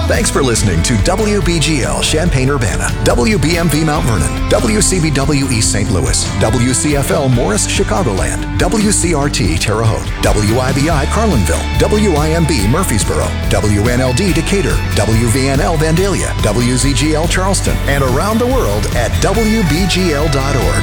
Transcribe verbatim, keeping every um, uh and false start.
Thanks for listening to W B G L Champaign-Urbana, W B M V Mount Vernon, W C B W East Saint Louis, W C F L Morris Chicagoland, W C R T Terre Haute, W I B I Carlinville, W I M B Murfreesboro, W N L D Decatur, W V N L Vandalia, W Z G L Charleston, and around the world at W B G L dot org.